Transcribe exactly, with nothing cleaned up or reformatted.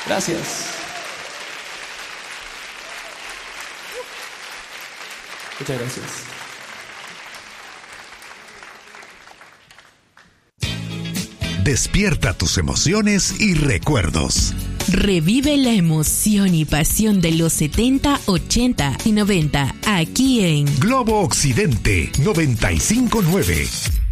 Gracias. Muchas gracias. Despierta tus emociones y recuerdos. Revive la emoción y pasión de los setenta, ochenta y noventa aquí en Globo Occidente noventa y cinco punto nueve.